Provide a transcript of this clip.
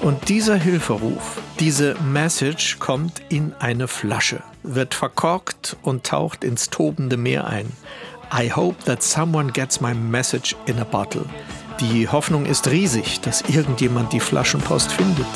Und dieser Hilferuf, diese Message kommt in eine Flasche, wird verkorkt und taucht ins tobende Meer ein. I hope that someone gets my message in a bottle. Die Hoffnung ist riesig, dass irgendjemand die Flaschenpost findet.